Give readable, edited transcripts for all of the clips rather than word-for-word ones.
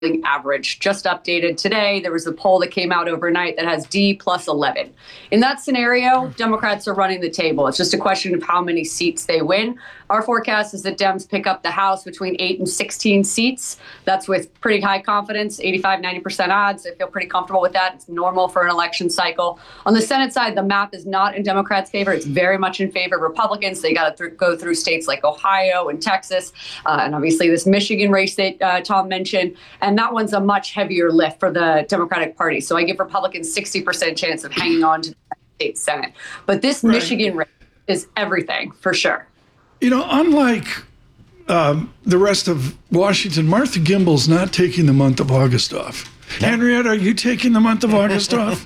average just updated today. There was a poll that came out overnight that has D plus 11. In that scenario, Democrats are running the table. It's just a question of how many seats they win. Our forecast is that Dems pick up the House between 8 and 16 seats. That's with pretty high confidence, 85, 90% odds. I feel pretty comfortable with that. It's normal for an election cycle. On the Senate side, the map is not in Democrats' favor. It's very much in favor of Republicans. They got to go through states like Ohio and Texas, and obviously this Michigan race that Tom mentioned. And that one's a much heavier lift for the Democratic Party. So I give Republicans 60% chance of hanging on to the state Senate. But this Michigan race is everything for sure. You know, unlike the rest of Washington, Martha Gimbel's not taking the month of August off. Henrietta, are you taking the month of August off?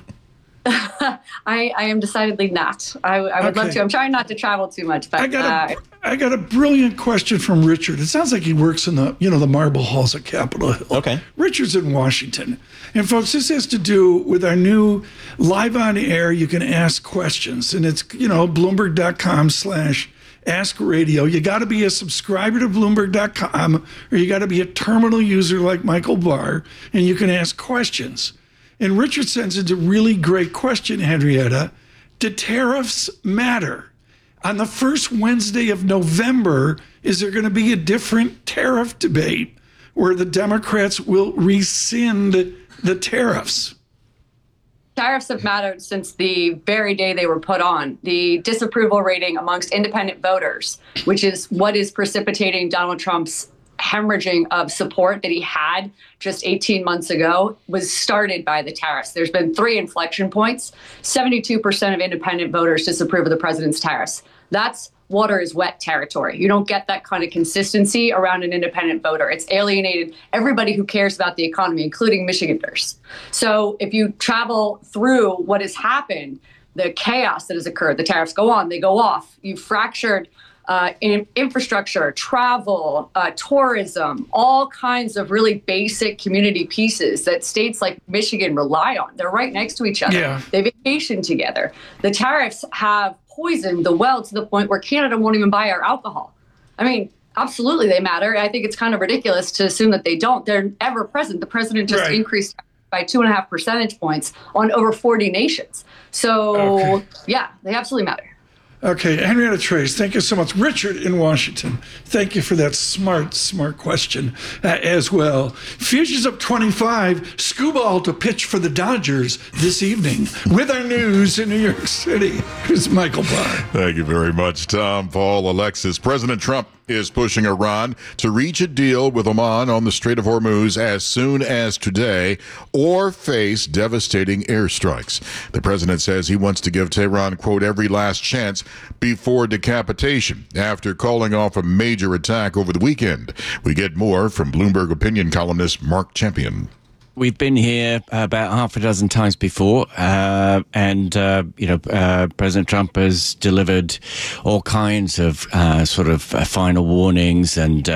I am decidedly not. I would love to. I'm trying not to travel too much. But I got a brilliant question from Richard. It sounds like he works in the marble halls at Capitol Hill. Okay. Richard's in Washington. And folks, this has to do with our new live on air. You can ask questions, and it's, Bloomberg.com/Ask Radio. You got to be a subscriber to Bloomberg.com, or you got to be a terminal user like Michael Barr, and you can ask questions. And Richard sends us a really great question, Henrietta. Do tariffs matter? On the first Wednesday of November, is there going to be a different tariff debate where the Democrats will rescind the tariffs? Tariffs have mattered since the very day they were put on. The disapproval rating amongst independent voters, which is what is precipitating Donald Trump's hemorrhaging of support that he had just 18 months ago, was started by the tariffs. There's been 3 inflection points. 72% of independent voters disapprove of the president's tariffs. That's water is wet territory. You don't get that kind of consistency around an independent voter. It's alienated everybody who cares about the economy, including Michiganders. So if you travel through what has happened, the chaos that has occurred, the tariffs go on, they go off. You've fractured in infrastructure, travel, tourism, all kinds of really basic community pieces that states like Michigan rely on. They're right next to each other. Yeah. They vacation together. The tariffs have poisoned the well to the point where Canada won't even buy our alcohol. I mean, absolutely they matter. I think it's kind of ridiculous to assume that they don't. They're ever present. The president just increased by 2.5 percentage points on over 40 nations. So, yeah, they absolutely matter. Okay, Henrietta Trace, thank you so much. Richard in Washington, thank you for that smart question as well. Futures up 25, Skubal to pitch for the Dodgers this evening. With our news in New York City, here's Michael Barr. Thank you very much, Tom, Paul, Alexis. President Trump is pushing Iran to reach a deal with Oman on the Strait of Hormuz as soon as today or face devastating airstrikes. The president says he wants to give Tehran, quote, every last chance before decapitation after calling off a major attack over the weekend. We get more from Bloomberg opinion columnist Mark Champion. We've been here about half a dozen times before, and President Trump has delivered all kinds of final warnings and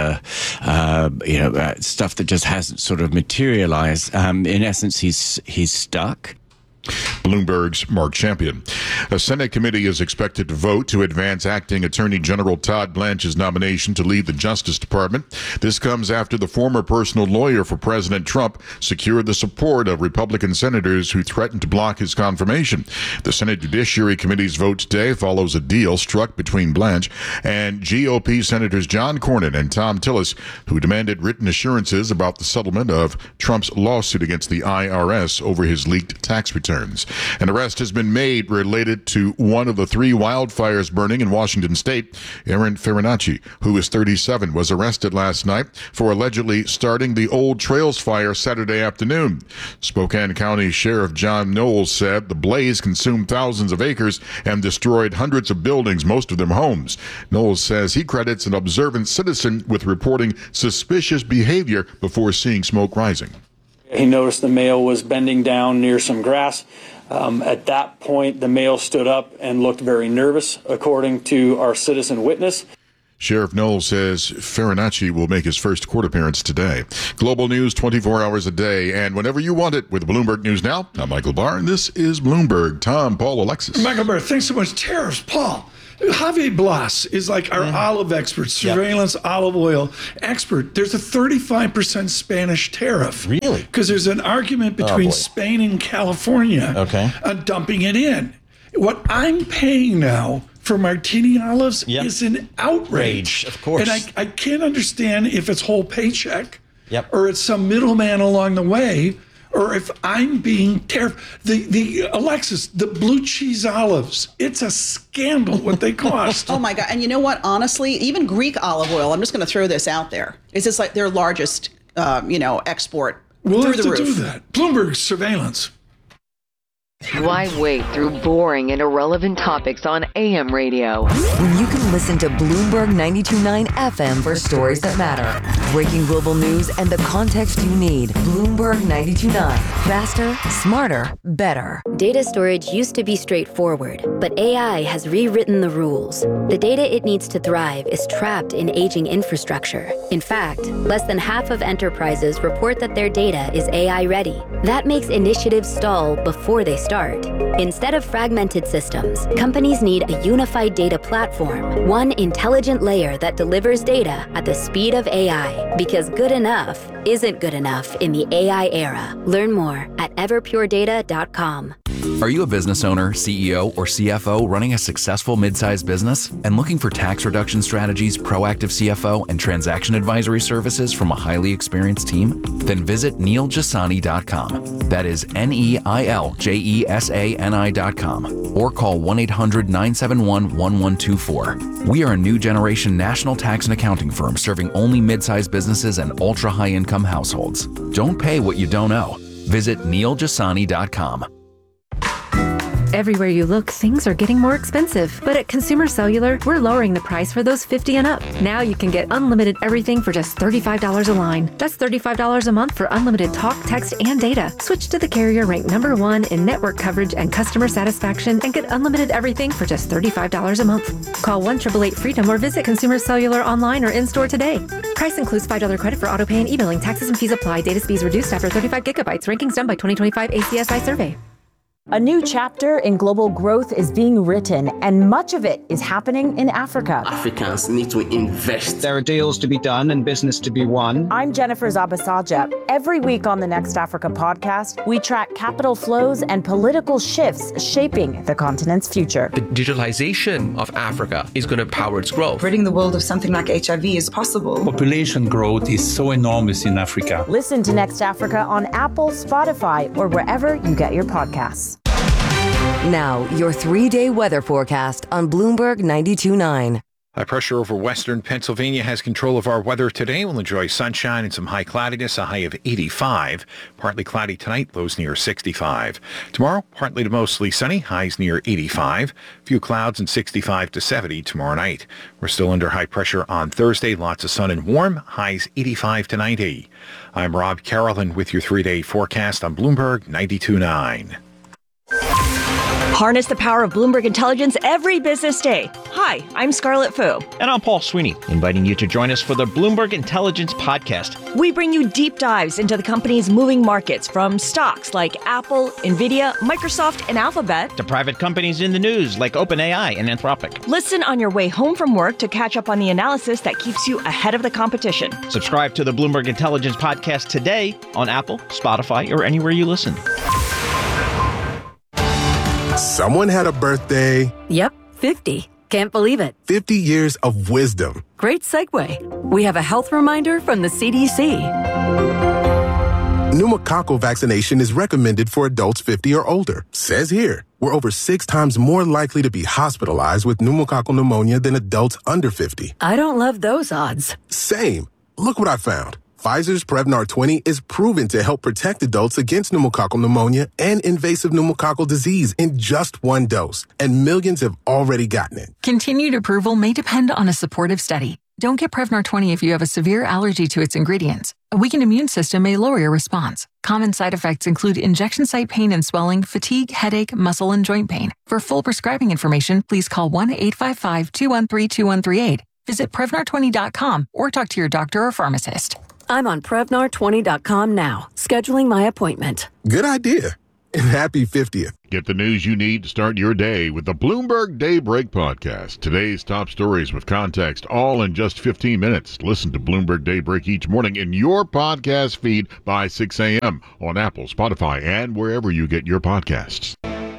stuff that just hasn't sort of materialized. In essence, he's stuck. Bloomberg's Mark Champion. A Senate committee is expected to vote to advance acting Attorney General Todd Blanche's nomination to lead the Justice Department. This comes after the former personal lawyer for President Trump secured the support of Republican senators who threatened to block his confirmation. The Senate Judiciary Committee's vote today follows a deal struck between Blanche and GOP Senators John Cornyn and Thom Tillis, who demanded written assurances about the settlement of Trump's lawsuit against the IRS over his leaked tax returns. An arrest has been made related to one of the 3 wildfires burning in Washington state. Aaron Farinacci, who is 37, was arrested last night for allegedly starting the Old Trails fire Saturday afternoon. Spokane County Sheriff John Knowles said the blaze consumed thousands of acres and destroyed hundreds of buildings, most of them homes. Knowles says he credits an observant citizen with reporting suspicious behavior before seeing smoke rising. He noticed the male was bending down near some grass. At that point, the male stood up and looked very nervous, according to our citizen witness. Sheriff Knowles says Farinacci will make his first court appearance today. Global news 24 hours a day and whenever you want it with Bloomberg News Now. I'm Michael Barr, and this is Bloomberg. Tom, Paul, Alexis. Michael Barr, thanks so much. Tariffs, Paul. Javier Blas is like our olive expert, surveillance olive oil expert. There's a 35% Spanish tariff. Really? Because there's an argument between Spain and California on dumping it in. What I'm paying now for martini olives is an outrage. Of course. And I can't understand if it's whole paycheck or it's some middleman along the way, or if I'm being tariffed. The Alexis, the blue cheese olives, it's a scandal what they cost. Oh my God. And you know what? Honestly, even Greek olive oil, I'm just going to throw this out there. It's just like their largest, export We'll through have the to roof. do that. Bloomberg surveillance. Why wait through boring and irrelevant topics on AM radio when you can listen to Bloomberg 92.9 FM for stories that matter? Breaking global news and the context you need. Bloomberg 92.9. Faster, smarter, better. Data storage used to be straightforward, but AI has rewritten the rules. The data it needs to thrive is trapped in aging infrastructure. In fact, less than half of enterprises report that their data is AI ready. That makes initiatives stall before they start. Instead of fragmented systems, companies need a unified data platform, one intelligent layer that delivers data at the speed of AI. Because good enough isn't good enough in the AI era. Learn more at everpuredata.com. Are you a business owner, CEO, or CFO running a successful mid-sized business and looking for tax reduction strategies, proactive CFO, and transaction advisory services from a highly experienced team? Then visit NeilJasani.com. That is NeilJasani.com. Or call 1-800-971-1124. We are a new generation national tax and accounting firm serving only mid-sized businesses and ultra-high-income households. Don't pay what you don't owe. Visit NeilJasani.com. Everywhere you look, things are getting more expensive. But at Consumer Cellular, we're lowering the price for those 50 and up. Now you can get unlimited everything for just $35 a line. That's $35 a month for unlimited talk, text, and data. Switch to the carrier ranked #1 in network coverage and customer satisfaction and get unlimited everything for just $35 a month. Call 1-888-FREEDOM or visit Consumer Cellular online or in-store today. Price includes $5 credit for autopay and e-billing. Taxes and fees apply. Data speeds reduced after 35 gigabytes. Rankings done by 2025 ACSI survey. A new chapter in global growth is being written, and much of it is happening in Africa. Africans need to invest. There are deals to be done and business to be won. I'm Jennifer Zabasaja. Every week on the Next Africa podcast, we track capital flows and political shifts shaping the continent's future. The digitalization of Africa is going to power its growth. Ridding the world of something like HIV is possible. Population growth is so enormous in Africa. Listen to Next Africa on Apple, Spotify, or wherever you get your podcasts. Now, your 3-day weather forecast on Bloomberg 92.9. High pressure over western Pennsylvania has control of our weather today. We'll enjoy sunshine and some high cloudiness, a high of 85. Partly cloudy tonight, lows near 65. Tomorrow, partly to mostly sunny, highs near 85. Few clouds and 65 to 70 tomorrow night. We're still under high pressure on Thursday. Lots of sun and warm, highs 85 to 90. I'm Rob Carrollin with your 3-day forecast on Bloomberg 92.9. Harness the power of Bloomberg Intelligence every business day. Hi, I'm Scarlett Fu. And I'm Paul Sweeney, inviting you to join us for the Bloomberg Intelligence Podcast. We bring you deep dives into the company's moving markets, from stocks like Apple, Nvidia, Microsoft, and Alphabet, to private companies in the news like OpenAI and Anthropic. Listen on your way home from work to catch up on the analysis that keeps you ahead of the competition. Subscribe to the Bloomberg Intelligence Podcast today on Apple, Spotify, or anywhere you listen. Someone had a birthday. Yep, 50. Can't believe it. 50 years of wisdom. Great segue. We have a health reminder from the CDC. Pneumococcal vaccination is recommended for adults 50 or older. Says here, we're over 6 times more likely to be hospitalized with pneumococcal pneumonia than adults under 50. I don't love those odds. Same. Look what I found. Pfizer's Prevnar 20 is proven to help protect adults against pneumococcal pneumonia and invasive pneumococcal disease in just 1 dose, and millions have already gotten it. Continued approval may depend on a supportive study. Don't get Prevnar 20 if you have a severe allergy to its ingredients. A weakened immune system may lower your response. Common side effects include injection site pain and swelling, fatigue, headache, muscle, and joint pain. For full prescribing information, please call 1-855-213-2138. Visit Prevnar20.com or talk to your doctor or pharmacist. I'm on Prevnar20.com now, scheduling my appointment. Good idea. and happy 50th. Get the news you need to start your day with the Bloomberg Daybreak podcast. Today's top stories with context, all in just 15 minutes. Listen to Bloomberg Daybreak each morning in your podcast feed by 6 a.m. on Apple, Spotify, and wherever you get your podcasts.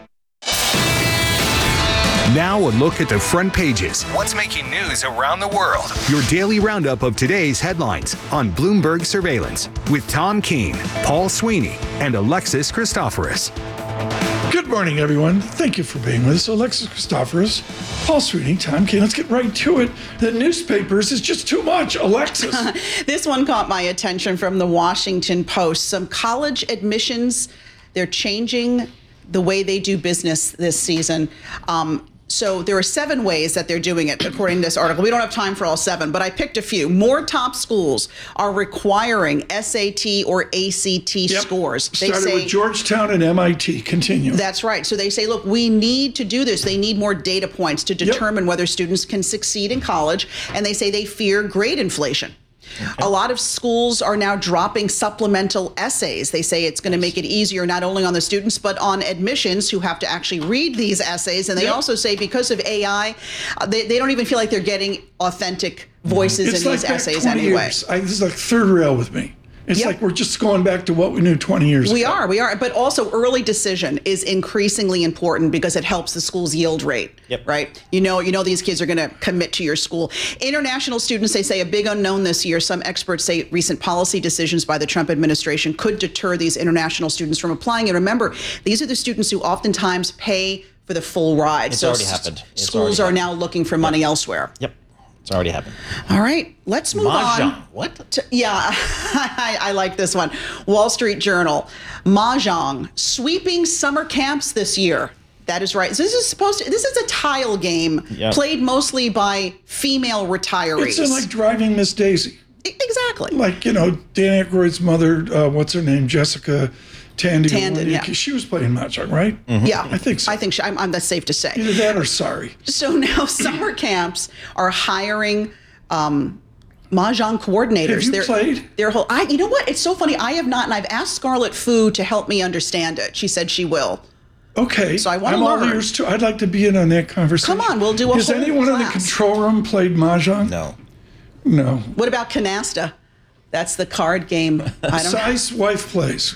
Now a look at the front pages. What's making news around the world? Your daily roundup of today's headlines on Bloomberg Surveillance with Tom Keene, Paul Sweeney, and Alexis Christoforous. Good morning, everyone. Thank you for being with us. Alexis Christoforous, Paul Sweeney, Tom Keene. Let's get right to it. The newspapers is just too much. Alexis. This one caught my attention from the Washington Post. Some college admissions, they're changing the way they do business this season. So there are 7 ways that they're doing it, according to this article. We don't have time for all 7, but I picked a few. More top schools are requiring SAT or ACT scores. They started with Georgetown and MIT. Continue. That's right. So they say, look, we need to do this. They need more data points to determine whether students can succeed in college. And they say they fear grade inflation. Okay. A lot of schools are now dropping supplemental essays. They say it's going to make it easier not only on the students, but on admissions who have to actually read these essays. And they also say because of AI, they don't even feel like they're getting authentic voices in these essays anyway. This is like third rail with me. It's like we're just going back to what we knew 20 years ago. We are. But also early decision is increasingly important because it helps the school's yield rate, right? You know these kids are going to commit to your school. International students, they say, a big unknown this year. Some experts say recent policy decisions by the Trump administration could deter these international students from applying. And remember, these are the students who oftentimes pay for the full ride. It's already happened. Schools are now looking for money elsewhere. Yep. It's already happened. All right, let's move Mahjong. on. What? I like this one. Wall Street Journal. Mahjong sweeping summer camps this year. That is right. So this is a tile game played mostly by female retirees. It's like Driving Miss Daisy. Exactly. Like, Dan Aykroyd's mother, what's her name? Jessica Tandon, she was playing Mahjong, right? Mm-hmm. Yeah, I think so. I think that's safe to say. Either that or sorry. So now summer camps are hiring Mahjong coordinators. Have you played? You know what? It's so funny. I have not, and I've asked Scarlet Fu to help me understand it. She said she will. Okay. So I want to learn. All ears too. I'd like to be in on that conversation. Come on, we'll do a Has whole anyone class. in the control room played Mahjong? No. What about Canasta? That's the card game. Sai's wife plays.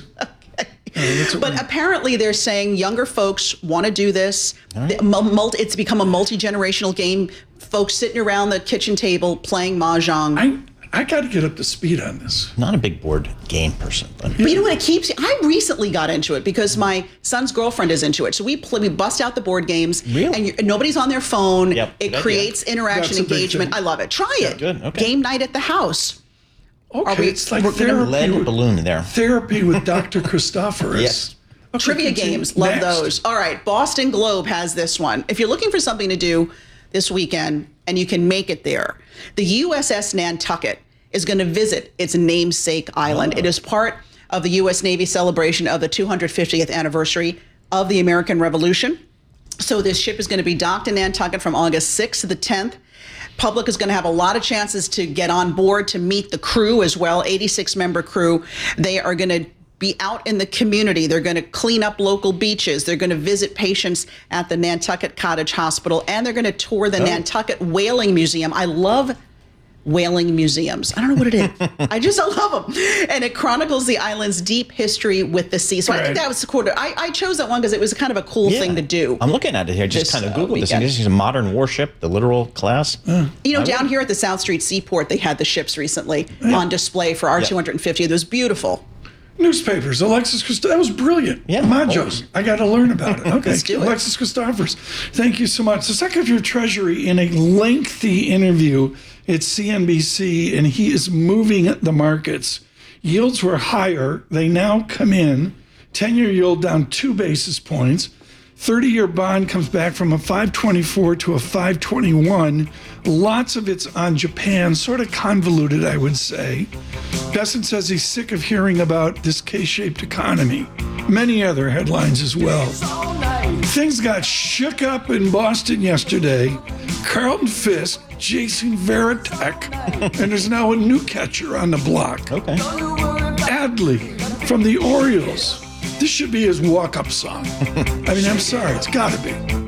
But apparently they're saying younger folks want to do this. It's become a multi-generational game. Folks sitting around the kitchen table playing Mahjong. I got to get up to speed on this. Not a big board game person. But you know what? I recently got into it because my son's girlfriend is into it. So we bust out the board games. Really? And nobody's on their phone. It creates interaction, engagement. I love it. Try it. Good. Okay. Game night at the house. Okay, it's like therapy. Lead balloon there. Therapy with Dr. Christoforous. Yes. Okay, trivia games, love those. All right, Boston Globe has this one. If you're looking for something to do this weekend and you can make it there, the USS Nantucket is going to visit its namesake island. It is part of the U.S. Navy celebration of the 250th anniversary of the American Revolution. So this ship is going to be docked in Nantucket from August 6th to the 10th. Public is going to have a lot of chances to get on board to meet the crew as well, 86-member crew. They are going to be out in the community. They're going to clean up local beaches. They're going to visit patients at the Nantucket Cottage Hospital, and they're going to tour the Nantucket Whaling Museum. I love whaling museums. I don't know what it is. I love them. And it chronicles the island's deep history with the sea. So I think that was the quarter. I chose that one because it was kind of a cool thing to do. I'm looking at it here. Just kind of Google this. This is a modern warship, the literal class. Down here at the South Street Seaport, they had the ships recently on display for R250. It was beautiful. Newspapers. Alexis Christoforous. That was brilliant. Yeah. Mahjong. I got to learn about it. Okay. Let's do it. Alexis Christoforous. Thank you so much. The Secretary of Treasury, in a lengthy interview at CNBC, and he is moving the markets. Yields were higher. They now come in. 10-year yield down 2 basis points. 30-year bond comes back from a 524 to a 521. Lots of it's on Japan, sort of convoluted, I would say. Bessent says he's sick of hearing about this K-shaped economy. Many other headlines as well. Things got shook up in Boston yesterday. Carlton Fisk, Jason Varitek, and there's now a new catcher on the block. Okay. Adley from the Orioles. This should be his walk-up song. I mean, I'm sorry. It's got to be.